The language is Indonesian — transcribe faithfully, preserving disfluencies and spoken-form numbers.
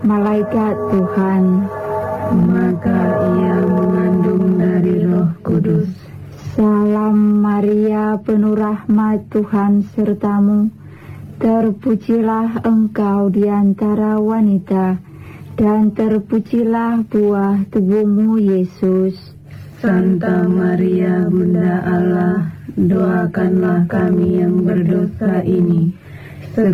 malaikat Tuhan, maka ia mengandung dari Roh Kudus. Salam Maria, penuh rahmat, Tuhan sertamu. Terpujilah engkau di antara wanita, dan terpujilah buah tubuhmu, Yesus. Santa Maria, Bunda Allah, doakanlah kami yang berdosa ini,